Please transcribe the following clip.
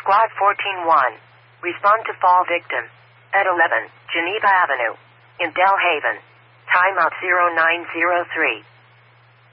Squad 14-1. Respond to fall victim. At 11, Geneva Avenue. In Delhaven. Timeout 0903.